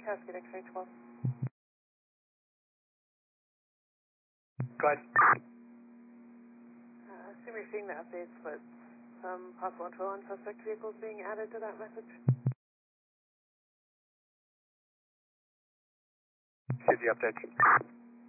Cascade X-ray 12. Go ahead. Assume you're seeing the updates, but some possible info on suspect vehicles being added to that message. See the updates.